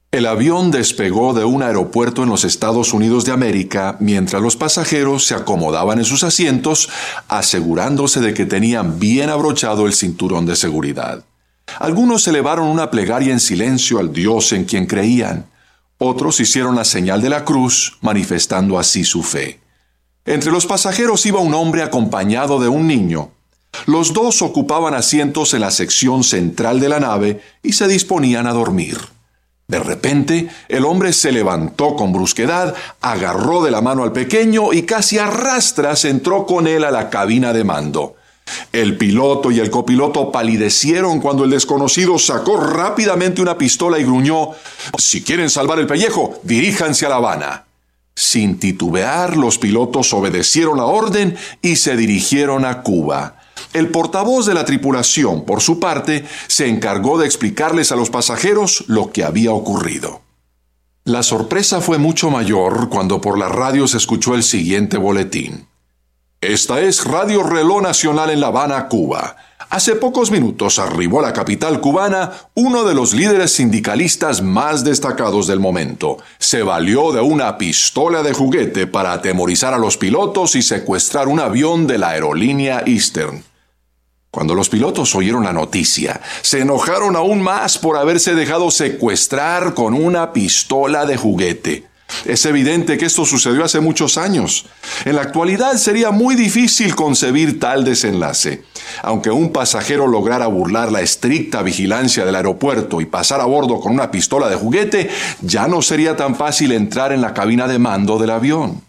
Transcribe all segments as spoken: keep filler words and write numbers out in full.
El avión despegó de un aeropuerto en los Estados Unidos de América mientras los pasajeros se acomodaban en sus asientos, asegurándose de que tenían bien abrochado el cinturón de seguridad. Algunos elevaron una plegaria en silencio al Dios en quien creían. Otros hicieron la señal de la cruz, manifestando así su fe. Entre los pasajeros iba un hombre acompañado de un niño. Los dos ocupaban asientos en la sección central de la nave y se disponían a dormir. De repente, el hombre se levantó con brusquedad, agarró de la mano al pequeño y casi a rastras entró con él a la cabina de mando. El piloto y el copiloto palidecieron cuando el desconocido sacó rápidamente una pistola y gruñó: «Si quieren salvar el pellejo, diríjanse a La Habana». Sin titubear, los pilotos obedecieron la orden y se dirigieron a Cuba. El portavoz de la tripulación, por su parte, se encargó de explicarles a los pasajeros lo que había ocurrido. La sorpresa fue mucho mayor cuando por la radio se escuchó el siguiente boletín. Esta es Radio Reloj Nacional en La Habana, Cuba. Hace pocos minutos arribó a la capital cubana uno de los líderes sindicalistas más destacados del momento. Se valió de una pistola de juguete para atemorizar a los pilotos y secuestrar un avión de la aerolínea Eastern. Cuando los pilotos oyeron la noticia, se enojaron aún más por haberse dejado secuestrar con una pistola de juguete. Es evidente que esto sucedió hace muchos años. En la actualidad sería muy difícil concebir tal desenlace. Aunque un pasajero lograra burlar la estricta vigilancia del aeropuerto y pasar a bordo con una pistola de juguete, ya no sería tan fácil entrar en la cabina de mando del avión.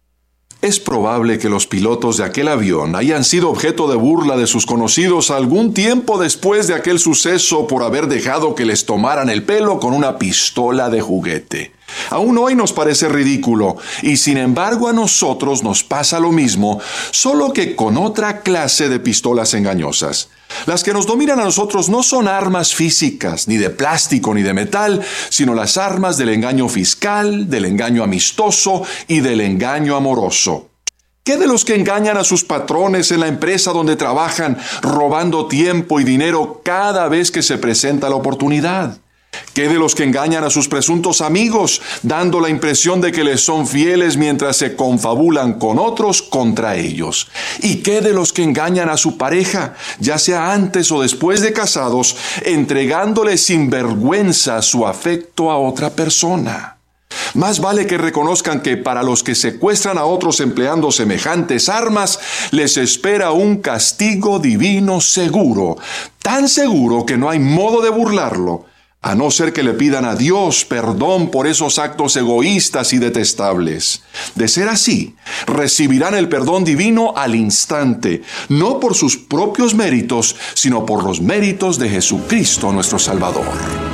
Es probable que los pilotos de aquel avión hayan sido objeto de burla de sus conocidos algún tiempo después de aquel suceso por haber dejado que les tomaran el pelo con una pistola de juguete. Aún hoy nos parece ridículo, y sin embargo a nosotros nos pasa lo mismo, solo que con otra clase de pistolas engañosas. Las que nos dominan a nosotros no son armas físicas, ni de plástico ni de metal, sino las armas del engaño fiscal, del engaño amistoso y del engaño amoroso. ¿Qué de los que engañan a sus patrones en la empresa donde trabajan, robando tiempo y dinero cada vez que se presenta la oportunidad? ¿Qué de los que engañan a sus presuntos amigos, dando la impresión de que les son fieles mientras se confabulan con otros contra ellos? ¿Y qué de los que engañan a su pareja, ya sea antes o después de casados, entregándole sin vergüenza su afecto a otra persona? Más vale que reconozcan que para los que secuestran a otros empleando semejantes armas, les espera un castigo divino seguro, tan seguro que no hay modo de burlarlo, a no ser que le pidan a Dios perdón por esos actos egoístas y detestables. De ser así, recibirán el perdón divino al instante, no por sus propios méritos, sino por los méritos de Jesucristo nuestro Salvador.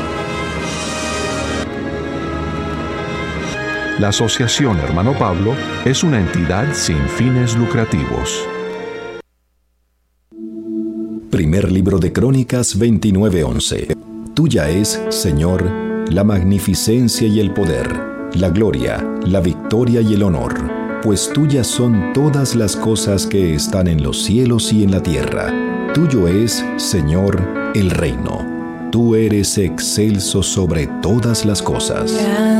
La Asociación Hermano Pablo es una entidad sin fines lucrativos. Primer libro de Crónicas veintinueve once. Tuya es, Señor, la magnificencia y el poder, la gloria, la victoria y el honor, pues tuyas son todas las cosas que están en los cielos y en la tierra. Tuyo es, Señor, el reino. Tú eres excelso sobre todas las cosas.